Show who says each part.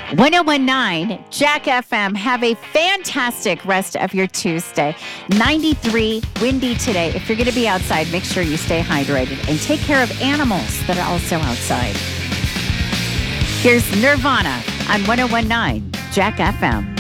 Speaker 1: 1019 Jack FM. Have a fantastic rest of your Tuesday. 93, windy today. If you're going to be outside, make sure you stay hydrated and take care of animals that are also outside. Here's Nirvana on 1019 Jack FM.